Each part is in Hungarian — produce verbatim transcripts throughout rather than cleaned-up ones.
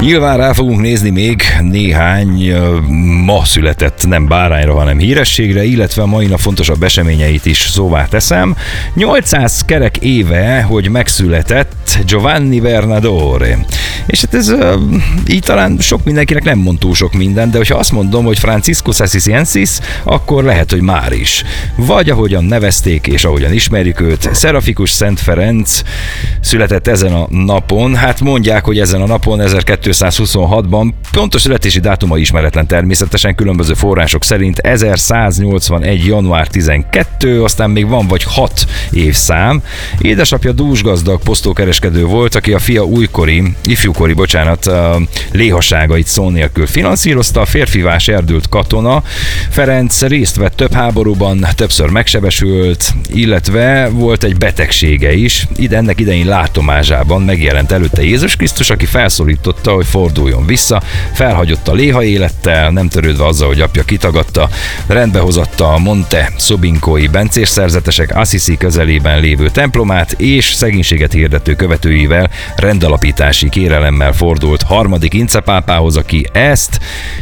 Nyilván rá fogunk nézni még néhány ma született nem bárányra, hanem hírességre, illetve a mai nap fontosabb eseményeit is szóvá teszem. nyolcszáz kerek éve, hogy megszületett Giovanni Bernadore. És hát ez így talán sok mindenkinek nem mond túl sok minden, de hogyha azt mondom, hogy Franciscus Assisiensis, akkor lehet, hogy már is. Vagy ahogyan nevezték és ahogyan ismerjük őt, Szerafikus Szent Ferenc született ezen a napon. Hát mondják, hogy ezen a napon ezerkétszázhuszonhatban, pontos születési dátuma ismeretlen természetesen, különböző források szerint ezerszáznyolcvanegy. január tizenkettő, aztán még van vagy hat évszám. Édesapja dúsgazdag posztókereskedő volt, aki a fia újkori, ifjúkori, bocsánat, léhasságait szó nélkül finanszírozta. A férfivás erdült katona. Ferenc részt vett több háborúban, többször megsebesült, illetve volt egy betegsége is. Ide ennek idején látomásában megjelent előtte Jézus Krisztus, aki felszólította, hogy forduljon vissza, felhagyott a léha élettel, nem törődve azzal, hogy apja kitagadta, rendbehozatta a Monte Sobincói bencés szerzetesek Assisi közelében lévő templomát, és szegénységet hirdető követőivel rendalapítási kérelemmel fordult harmadik incepápához, aki ezt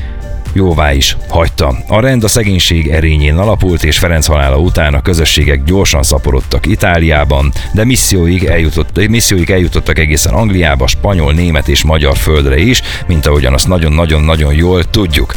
jóvá is hagyta. A rend a szegénység erényén alapult, és Ferenc halála után a közösségek gyorsan szaporodtak Itáliában, de misszióig, eljutott, misszióig eljutottak egészen Angliába, spanyol, német és magyar földre is, mint ahogyan azt nagyon-nagyon-nagyon jól tudjuk.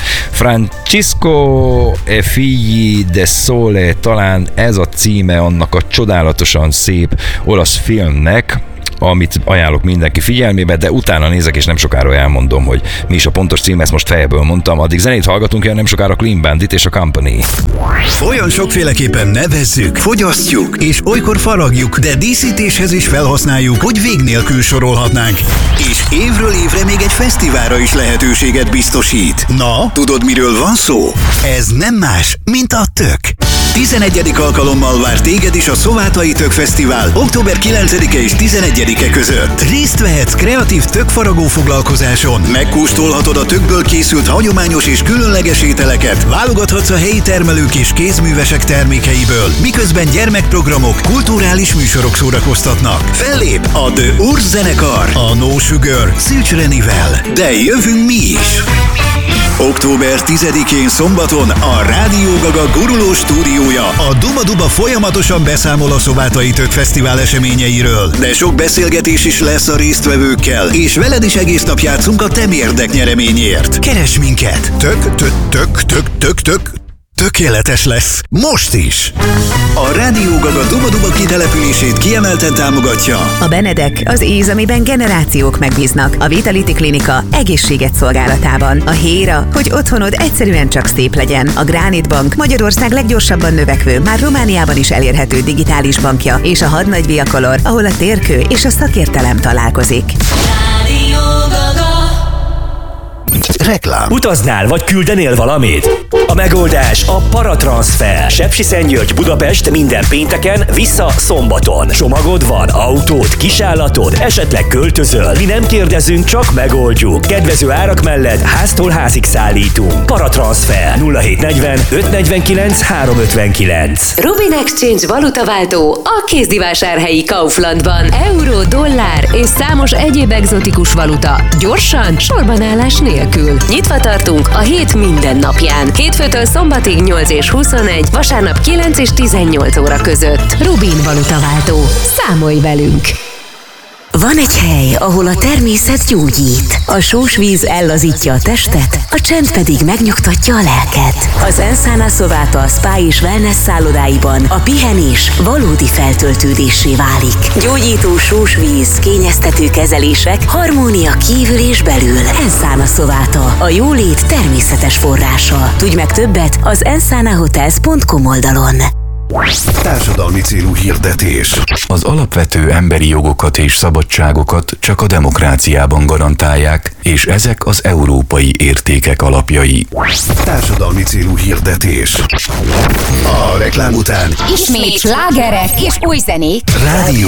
Francisco e Figli del Sole, talán ez a címe annak a csodálatosan szép olasz filmnek, amit ajánlok mindenki figyelmébe, de utána nézek, és nem sokára elmondom, hogy mi is a pontos cím, ezt most fejből mondtam. Addig zenét hallgatunk, jön nem sokára Clean Bandit és a Company. Olyan sokféleképpen nevezzük, fogyasztjuk, és olykor faragjuk, de díszítéshez is felhasználjuk, hogy vég nélkül sorolhatnánk. És évről évre még egy fesztiválra is lehetőséget biztosít. Na, tudod, miről van szó? Ez nem más, mint a tök. tizenegyedik alkalommal vár téged is a Szovátai Tök Fesztivál október kilencedike és tizenegyedike között. Részt vehetsz kreatív tökfaragó foglalkozáson, megkóstolhatod a tökből készült hagyományos és különleges ételeket, válogathatsz a helyi termelők és kézművesek termékeiből, miközben gyermekprogramok, kulturális műsorok szórakoztatnak. Fellép a The Urs zenekar, a No Sugar, Szűcs Renivel, de jövünk mi is! október tizedikén szombaton a Rádió Gaga guruló stúdiója, a Duma Duba folyamatosan beszámol a Szovátai Tök Fesztivál eseményeiről, de sok beszélgetés is lesz a résztvevőkkel, és veled is egész nap játszunk a Te Mérdek nyereményért. Keresd minket! Tök, tök, tök, tök, tök, tök, tökéletes lesz! Most is! A Rádió Gaga Duma Duba kitelepülését kiemelten támogatja a Benedek, az íz, amiben generációk megbíznak. A Vitality Klinika egészséget szolgálatában. A Héra, hogy otthonod egyszerűen csak szép legyen. A Granit Bank, Magyarország leggyorsabban növekvő, már Romániában is elérhető digitális bankja. És a Hadnagy Via Color, ahol a térkő és a szakértelem találkozik. Reklám. Utaznál vagy küldenél valamit? A megoldás a Paratranszfer. Sepsiszentgyörgy, Budapest minden pénteken, vissza szombaton. Csomagod van, autód, kisállatod, esetleg költözöl. Mi nem kérdezünk, csak megoldjuk. Kedvező árak mellett háztól házig szállítunk. Paratranszfer nulla hét negyven öt negyvenkilenc három ötvenkilenc. Rubin Exchange valutaváltó a kézdivásárhelyi Kauflandban. Euró, dollár és számos egyéb egzotikus valuta. Gyorsan, sorbanállás nélkül. Nyitva tartunk a hét minden napján. Hétfőtől szombatig nyolc és huszonegy, vasárnap kilenc és tizennyolc óra között. Rubin valutaváltó. Számolj velünk! Van egy hely, ahol a természet gyógyít. A sós víz ellazítja a testet, a csend pedig megnyugtatja a lelket. Az Ensana Sovata Spa és Wellness szállodáiban a pihenés valódi feltöltődéssé válik. Gyógyító sós víz, kényeztető kezelések, harmónia kívül és belül. Ensana Sovata, a jólét természetes forrása. Tudj meg többet az ensana hotels pont com oldalon. Társadalmi célú hirdetés. Az alapvető emberi jogokat és szabadságokat csak a demokráciában garantálják, és ezek az európai értékek alapjai. Társadalmi célú hirdetés. A reklám után ismét slágerek és új zenék. Rádió